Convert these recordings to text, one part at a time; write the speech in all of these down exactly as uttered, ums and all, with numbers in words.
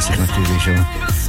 hören sich natürlich schon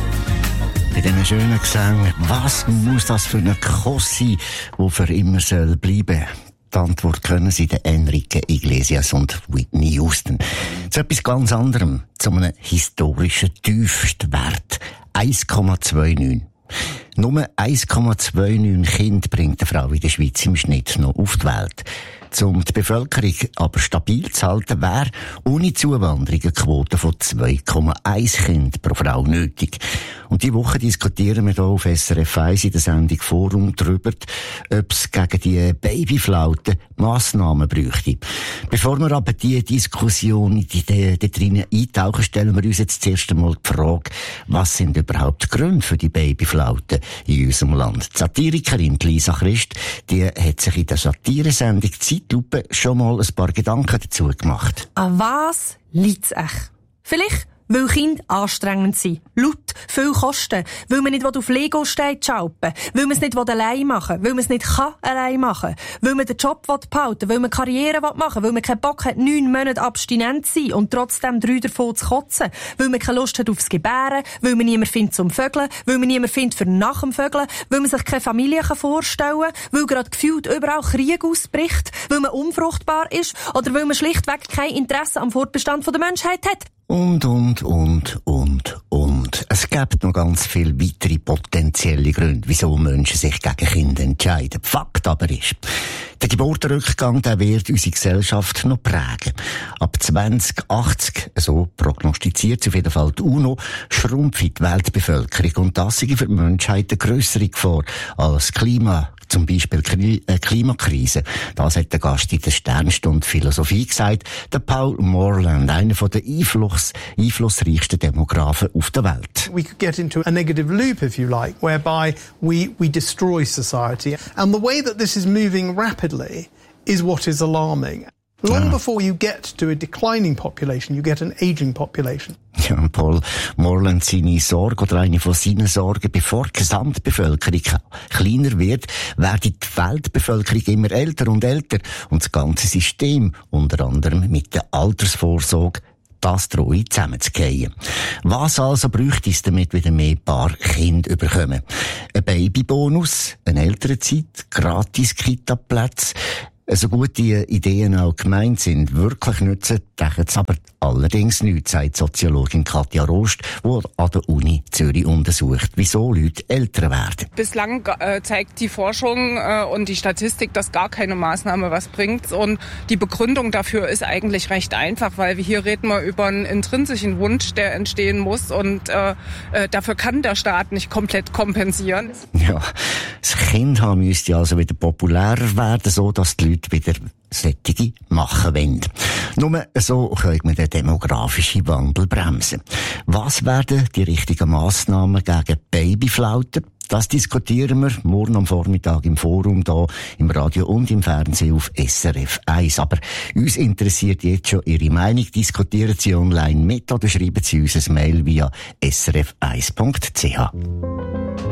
bei diesen schönen Gesängen. Was muss das für eine Kuss sein, die für immer soll bleiben? Die Antwort können Sie den Enrique Iglesias und Whitney Houston. Zu etwas ganz anderem, zu einem historischen Tiefstwert. eins Komma neunundzwanzig. Nur eins Komma neunundzwanzig Kinder bringt eine Frau in der Schweiz im Schnitt noch auf die Welt. Um die Bevölkerung aber stabil zu halten, wäre ohne Zuwanderung eine Quote von zwei Komma eins Kinder pro Frau nötig. Und diese Woche diskutieren wir hier auf S R F eins in der Sendung Forum darüber, ob es gegen die Babyflaute Massnahmen bräuchte. Bevor wir aber diese Diskussion in die, die drinnen eintauchen, stellen wir uns jetzt zuerst einmal die Frage, was sind überhaupt die Gründe für die Babyflaute in unserem Land? Die Satirikerin Lisa Christ, die hat sich in der Satiresendung Zeitlupe schon mal ein paar Gedanken dazu gemacht. An was liegt es echt? Vielleicht, weil Kinder anstrengend sind, laut, viel kosten, weil man nicht auf Lego steht schalpen, weil man es nicht allein machen will, weil man es nicht kann allein machen, weil man den Job behalten will, weil man Karriere machen will, weil man keinen Bock hat, neun Monate abstinent zu sein und trotzdem drei davon zu kotzen, weil man keine Lust hat aufs Gebären, weil man niemand findet zum Vögeln, weil man niemand findet für nach dem Vögeln, weil man sich keine Familie vorstellen kann, weil gerade gefühlt überall Krieg ausbricht, weil man unfruchtbar ist oder weil man schlichtweg kein Interesse am Fortbestand der Menschheit hat. Und, und, und, und, und. Es gibt noch ganz viele weitere potenzielle Gründe, wieso Menschen sich gegen Kinder entscheiden. Fakt aber ist, der Geburtenrückgang, der wird unsere Gesellschaft noch prägen. Ab zwanzig achtzig, so prognostiziert auf jeden Fall die UNO, schrumpft die Weltbevölkerung. Und das ist für die Menschheit eine grössere Gefahr als Klima. Zum Beispiel Kli- äh, Klimakrise. Das hat der Gast in der Sternstunde Philosophie gesagt, der Paul Morland, einer der Einfluss, einflussreichsten Demografen auf der Welt. We could get into a negative loop, if you like, whereby we, we destroy society. And the way that this is moving rapidly is what is alarming. Long before you get to a declining population, you get an aging population. Ja, Paul Morland, seine Sorge oder eine von seinen Sorgen, bevor die Gesamtbevölkerung kleiner wird, werde die Weltbevölkerung immer älter und älter und das ganze System, unter anderem mit der Altersvorsorge, das drohe zusammenzugehen. Was also bräuchte es, damit wieder mehr Paar Kinder bekommen? Ein Babybonus, eine Elternzeit, gratis Kita-Plätze. So gute Ideen auch gemeint sind, wirklich nützen, denken es aber allerdings nicht, sagt Soziologin Katja Rost, die an der Uni Zürich untersucht, wieso Leute älter werden. Bislang äh, zeigt die Forschung äh, und die Statistik, dass gar keine Maßnahme was bringt. Und die Begründung dafür ist eigentlich recht einfach, weil wir hier reden wir über einen intrinsischen Wunsch, der entstehen muss. Und äh, äh, dafür kann der Staat nicht komplett kompensieren. Ja, das Kind haben müsste also wieder populärer werden, so dass die Leute wieder solche machen wollen. Nur so können wir den demografischen Wandel bremsen. Was werden die richtigen Massnahmen gegen Babyflauten? Das diskutieren wir morgen am Vormittag im Forum, da im Radio und im Fernsehen auf S R F eins. Aber uns interessiert jetzt schon Ihre Meinung. Diskutieren Sie online mit oder schreiben Sie uns ein Mail via s r f eins punkt c h.